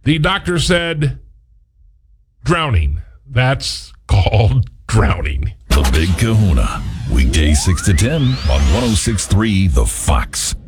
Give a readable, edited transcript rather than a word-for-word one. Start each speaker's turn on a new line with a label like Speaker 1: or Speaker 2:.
Speaker 1: The doctor said, drowning. That's called drowning.
Speaker 2: The Big Kahuna. Weekday 6 to 10 on 106.3 The Fox.